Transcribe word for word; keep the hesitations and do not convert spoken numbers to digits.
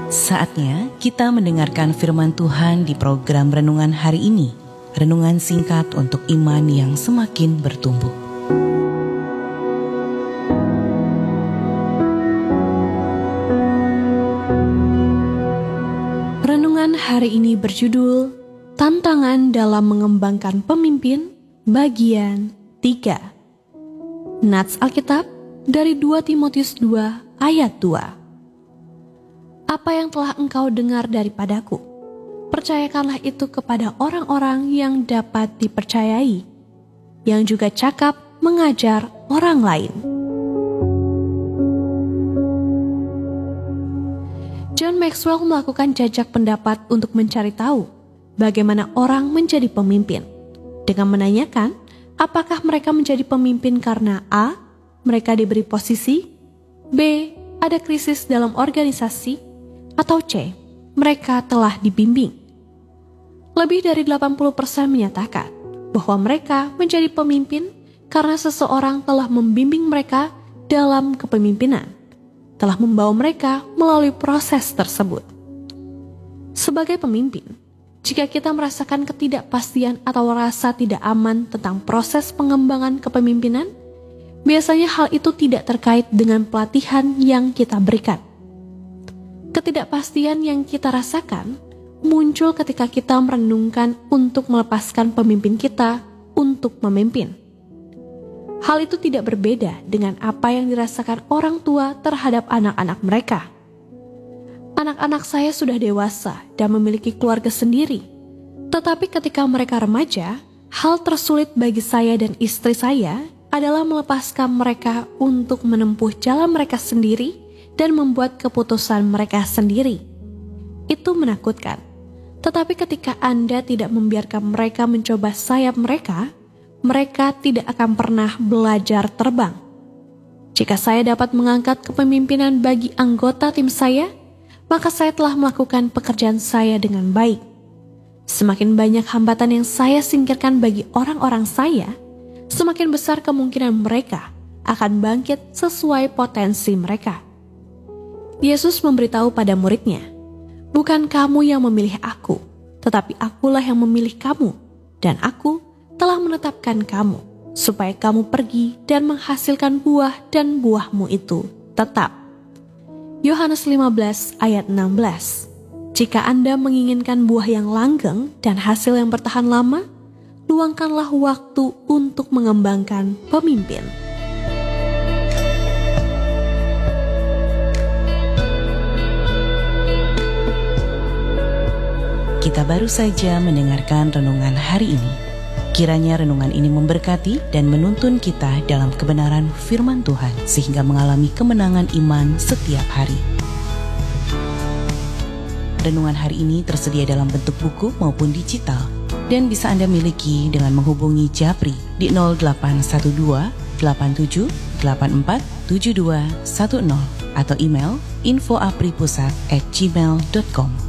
Saatnya kita mendengarkan firman Tuhan di program Renungan hari ini. Renungan singkat untuk iman yang semakin bertumbuh. Renungan hari ini berjudul Tantangan dalam Mengembangkan Pemimpin, bagian tiga. Nats Alkitab dari dua Timotius dua ayat dua. Apa yang telah engkau dengar daripadaku, percayakanlah itu kepada orang-orang yang dapat dipercayai, yang juga cakap mengajar orang lain. John Maxwell melakukan jajak pendapat untuk mencari tahu bagaimana orang menjadi pemimpin, dengan menanyakan apakah mereka menjadi pemimpin karena A. mereka diberi posisi, B. ada krisis dalam organisasi, atau C. mereka telah dibimbing. Lebih dari delapan puluh persen menyatakan bahwa mereka menjadi pemimpin karena seseorang telah membimbing mereka dalam kepemimpinan, telah membawa mereka melalui proses tersebut. Sebagai pemimpin, jika kita merasakan ketidakpastian atau rasa tidak aman tentang proses pengembangan kepemimpinan, biasanya hal itu tidak terkait dengan pelatihan yang kita berikan. Ketidakpastian yang kita rasakan muncul ketika kita merenungkan untuk melepaskan pemimpin kita untuk memimpin. Hal itu tidak berbeda dengan apa yang dirasakan orang tua terhadap anak-anak mereka. Anak-anak saya sudah dewasa dan memiliki keluarga sendiri, tetapi ketika mereka remaja, hal tersulit bagi saya dan istri saya adalah melepaskan mereka untuk menempuh jalan mereka sendiri dan membuat keputusan mereka sendiri. Itu menakutkan. Tetapi ketika Anda tidak membiarkan mereka mencoba sayap mereka, mereka tidak akan pernah belajar terbang. Jika saya dapat mengangkat kepemimpinan bagi anggota tim saya, maka saya telah melakukan pekerjaan saya dengan baik. Semakin banyak hambatan yang saya singkirkan bagi orang-orang saya, semakin besar kemungkinan mereka akan bangkit sesuai potensi mereka. Yesus memberitahu pada muridnya, "Bukan kamu yang memilih aku, tetapi akulah yang memilih kamu, dan aku telah menetapkan kamu, supaya kamu pergi dan menghasilkan buah dan buahmu itu tetap." Yohanes lima belas ayat enam belas. Jika Anda menginginkan buah yang langgeng dan hasil yang bertahan lama, luangkanlah waktu untuk mengembangkan pemimpin. Kita baru saja mendengarkan renungan hari ini. Kiranya renungan ini memberkati dan menuntun kita dalam kebenaran firman Tuhan sehingga mengalami kemenangan iman setiap hari. Renungan hari ini tersedia dalam bentuk buku maupun digital dan bisa Anda miliki dengan menghubungi Japri di nol delapan satu dua delapan tujuh delapan empat tujuh dua satu nol atau email info apripusat at gmail dot com.